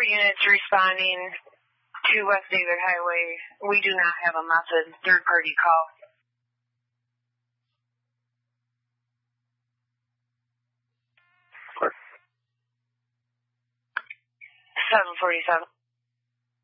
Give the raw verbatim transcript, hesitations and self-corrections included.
four units responding to West David Highway. We do not have a method third-party call. seven forty-seven.